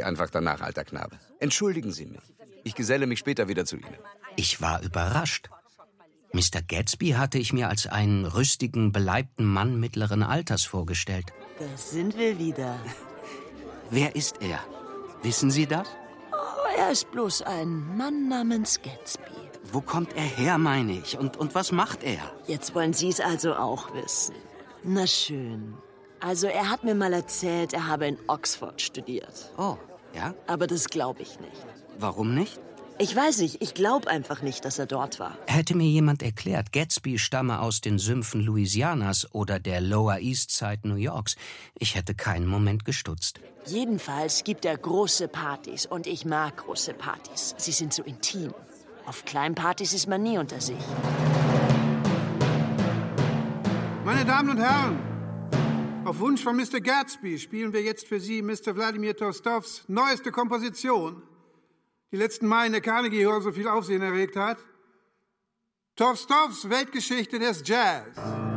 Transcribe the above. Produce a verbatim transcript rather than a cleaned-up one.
einfach danach, alter Knabe. Entschuldigen Sie mich. Ich geselle mich später wieder zu Ihnen. Ich war überrascht. Mister Gatsby hatte ich mir als einen rüstigen, beleibten Mann mittleren Alters vorgestellt. Da sind wir wieder. Wer ist er? Wissen Sie das? Oh, er ist bloß ein Mann namens Gatsby. Wo kommt er her, meine ich? Und, und was macht er? Jetzt wollen Sie es also auch wissen. Na schön. Also er hat mir mal erzählt, er habe in Oxford studiert. Oh, ja? Aber das glaube ich nicht. Warum nicht? Ich weiß nicht, ich glaube einfach nicht, dass er dort war. Hätte mir jemand erklärt, Gatsby stamme aus den Sümpfen Louisianas oder der Lower East Side New Yorks, ich hätte keinen Moment gestutzt. Jedenfalls gibt er große Partys und ich mag große Partys. Sie sind so intim. Auf kleinen Partys ist man nie unter sich. Meine Damen und Herren, auf Wunsch von Mister Gatsby spielen wir jetzt für Sie Mister Wladimir Tolstows neueste Komposition, die letzten Mal in der Carnegie Hall so viel Aufsehen erregt hat. Tolstows Weltgeschichte des Jazz.